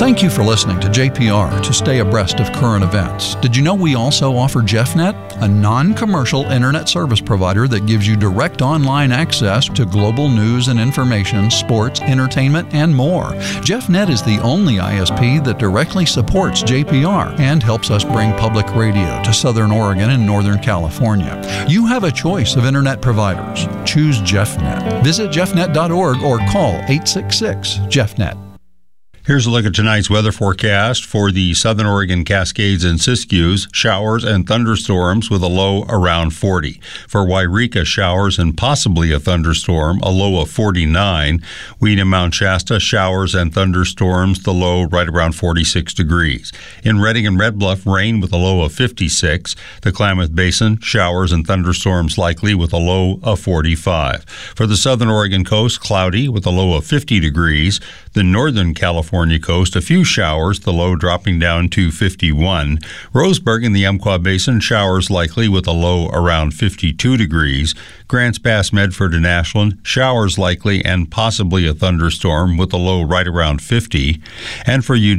Thank you for listening to JPR to stay abreast of current events. Did you know we also offer JeffNet, a non-commercial internet service provider that gives you direct online access to global news and information, sports, entertainment, and more. JeffNet is the only ISP that directly supports JPR and helps us bring public radio to Southern Oregon and Northern California. You have a choice of internet providers. Choose JeffNet. Visit jeffnet.org or call 866-JeffNet. Here's a look at tonight's weather forecast for the Southern Oregon Cascades and Siskiyous. Showers and thunderstorms with a low around 40. For Wairika, showers and possibly a thunderstorm, a low of 49. Wheat and Mount Shasta, showers and thunderstorms, the low right around 46 degrees. In Redding and Red Bluff, rain with a low of 56. The Klamath Basin, showers and thunderstorms likely with a low of 45. For the Southern Oregon coast, cloudy with a low of 50 degrees. The Northern California coast, a few showers, the low dropping down to 51. Roseburg in the Umpqua Basin, showers likely with a low around 52 degrees. Grants Pass, Medford, and Ashland, showers likely and possibly a thunderstorm with a low right around 50. And for